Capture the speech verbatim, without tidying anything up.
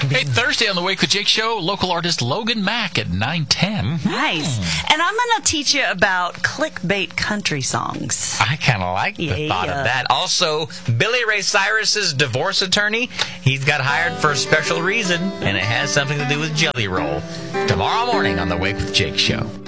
Hey, Thursday on the Wake with Jake show, local artist Logan Mack at nine ten. Nice. And I'm going to teach you about clickbait country songs. I kind of like the Yeah. thought of that. Also, Billy Ray Cyrus's divorce attorney, he's got hired for a special reason, and it has something to do with Jelly Roll. Tomorrow morning on the Wake with Jake show.